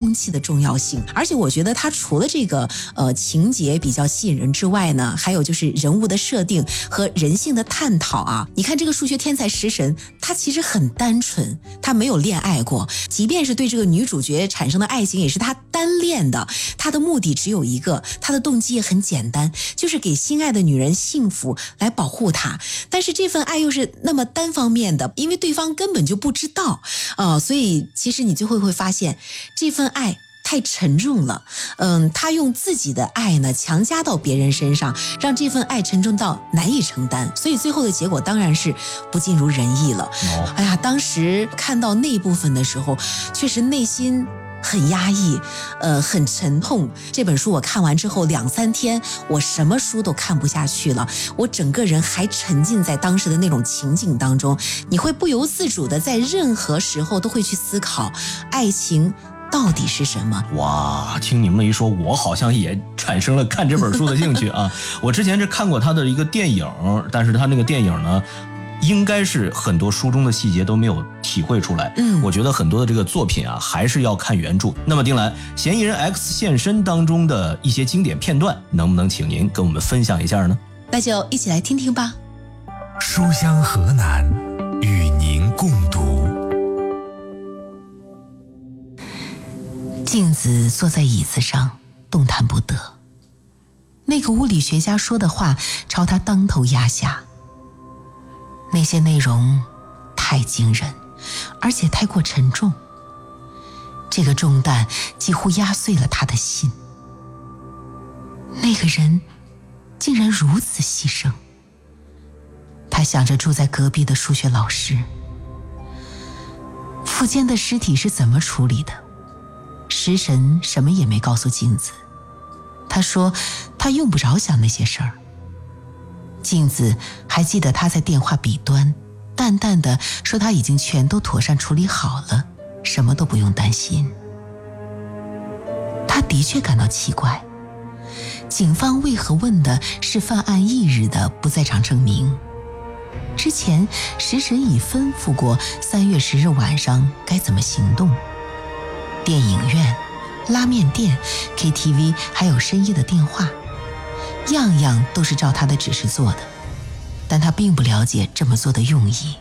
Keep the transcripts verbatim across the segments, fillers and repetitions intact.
空气的重要性。而且我觉得它除了这个呃情节比较吸引人之外呢，还有就是人物的设定和人性的探讨啊。你看这个数学天才食神，他其实很单纯，他没有恋爱过，即便是对这个女主角产生的爱情也是他单恋的，他的目的只有一个，他的动机也很简单，就是给心爱的女人幸福，来保护她。但是这份爱又是那么单方面的，因为对方根本就不知道啊、呃，所以其实你就会会发现这份爱太沉重了。嗯，他用自己的爱呢强加到别人身上，让这份爱沉重到难以承担，所以最后的结果当然是不尽如人意了。哦、哎呀，当时看到那部分的时候，确实内心很压抑，呃，很沉痛。这本书我看完之后两三天，我什么书都看不下去了，我整个人还沉浸在当时的那种情景当中，你会不由自主的在任何时候都会去思考，爱情到底是什么？ 哇，听你们一说，我好像也产生了看这本书的兴趣啊！我之前是看过他的一个电影，但是他那个电影呢，应该是很多书中的细节都没有体会出来。嗯，我觉得很多的这个作品啊，还是要看原著。那么丁兰，嫌疑人 X 现身当中的一些经典片段，能不能请您跟我们分享一下呢？ 那就一起来听听吧。 书香河南，与您共读。 镜子坐在椅子上，动弹不得。那个物理学家说的话朝他当头压下，那些内容太惊人，而且太过沉重。这个重担几乎压碎了他的心。那个人竟然如此牺牲。他想着住在隔壁的数学老师，富坚的尸体是怎么处理的？食神什么也没告诉镜子，他说他用不着想那些事儿。镜子还记得他在电话彼端淡淡的说他已经全都妥善处理好了，什么都不用担心。他的确感到奇怪，警方为何问的是犯案翌日的不在场证明？之前食神已吩咐过三月十日晚上该怎么行动。电影院、拉面店、K T V 还有深夜的电话，样样都是照他的指示做的，但他并不了解这么做的用意。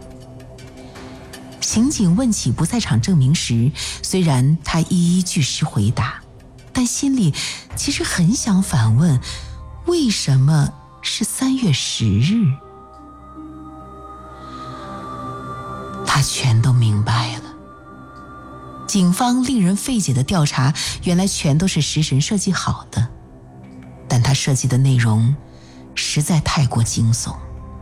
刑警问起不在场证明时，虽然他一一据实回答，但心里其实很想反问，为什么是三月十日？他全都明白了。警方令人费解的调查，原来全都是食神设计好的，但他设计的内容实在太过惊悚。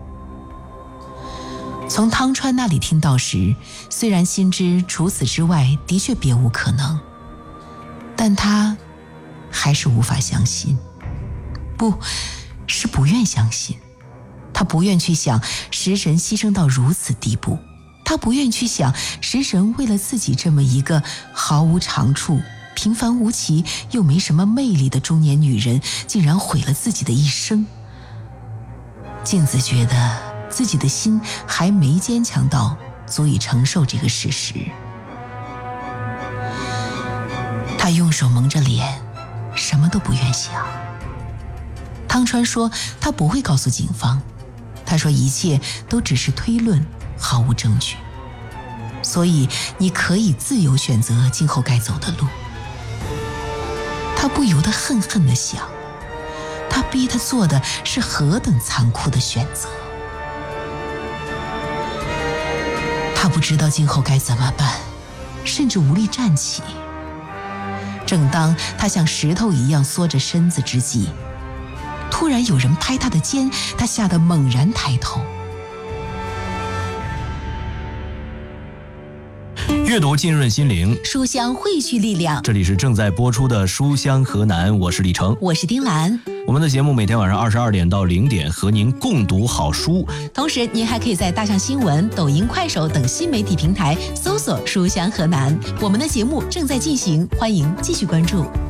从汤川那里听到时，虽然心知除此之外的确别无可能，但他还是无法相信，不是不愿相信。他不愿去想食神牺牲到如此地步，他不愿去想食神为了自己这么一个毫无长处、平凡无奇又没什么魅力的中年女人，竟然毁了自己的一生。镜子觉得自己的心还没坚强到足以承受这个事实。他用手蒙着脸，什么都不愿想。汤川说他不会告诉警方，他说一切都只是推论，毫无证据，所以你可以自由选择今后该走的路。他不由得恨恨地想，他逼他做的是何等残酷的选择。他不知道今后该怎么办，甚至无力站起。正当他像石头一样缩着身子之际，突然有人拍他的肩，他吓得猛然抬头。 阅读浸润心灵， 书香汇聚力量。 这里是正在播出的书香河南，我是李成， 我是丁兰。 我们的节目每天晚上二十二点到零点和您共读好书， 同时您还可以在大象新闻、抖音、快手等新媒体平台搜索书香河南。我们的节目正在进行，欢迎继续关注。